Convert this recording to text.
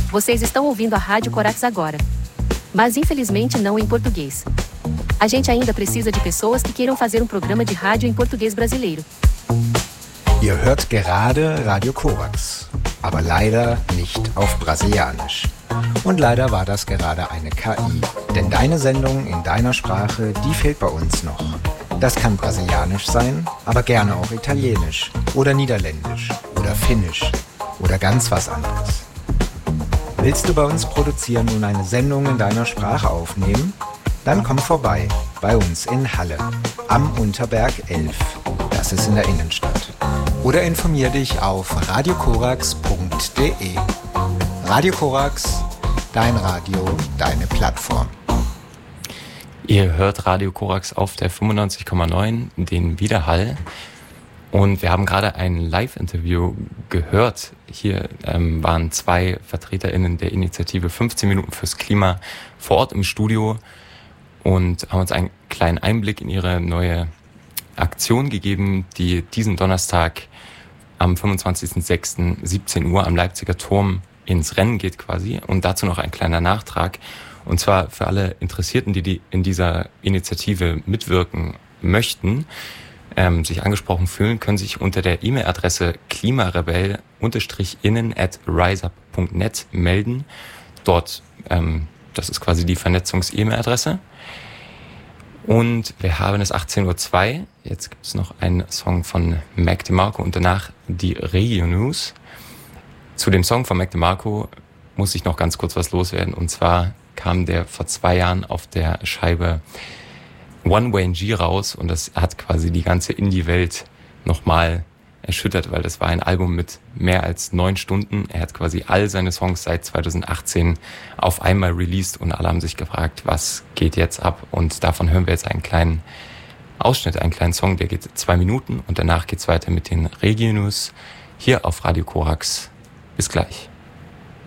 Vocês estão ouvindo a Rádio Corax agora. Mas infelizmente não em português. A gente ainda precisa de pessoas que queiram fazer programa de rádio em português brasileiro. Ihr hört gerade Radio Korax, aber leider nicht auf Brasilianisch. Und leider war das gerade eine KI, denn deine Sendung in deiner Sprache, die fehlt bei uns noch. Das kann Brasilianisch sein, aber gerne auch Italienisch oder Niederländisch oder Finnisch oder ganz was anderes. Willst du bei uns produzieren und eine Sendung in deiner Sprache aufnehmen? Dann komm vorbei, bei uns in Halle, am Unterberg 11. Das ist in der Innenstadt. Oder informier dich auf radiokorax.de. Radio Korax, dein Radio, deine Plattform. Ihr hört Radio Korax auf der 95,9, den Widerhall. Und wir haben gerade ein Live-Interview gehört. Hier waren 2 VertreterInnen der Initiative 15 Minuten fürs Klima vor Ort im Studio und haben uns einen kleinen Einblick in ihre neue Aktion gegeben, die diesen Donnerstag am 25.06. 17 Uhr am Leipziger Turm ins Rennen geht quasi. Und dazu noch ein kleiner Nachtrag. Und zwar für alle Interessierten, die in dieser Initiative mitwirken möchten, sich angesprochen fühlen, können sich unter der E-Mail-Adresse klimarebell-innen@riseup.net melden. Dort, das ist quasi die Vernetzungs-E-Mail-Adresse. Und wir haben es 18.02 Uhr. Jetzt gibt es noch einen Song von Mac DeMarco und danach die Regio News. Zu dem Song von Mac DeMarco muss ich noch ganz kurz was loswerden. Und zwar kam der vor 2 Jahren auf der Scheibe One Way G raus und das hat quasi die ganze Indie-Welt nochmal erschüttert, weil das war ein Album mit mehr als 9 Stunden. Er hat quasi all seine Songs seit 2018 auf einmal released und alle haben sich gefragt, was geht jetzt ab? Und davon hören wir jetzt einen kleinen Ausschnitt, einen kleinen Song, der geht 2 Minuten und danach geht's weiter mit den Regio News hier auf Radio Korax. Bis gleich.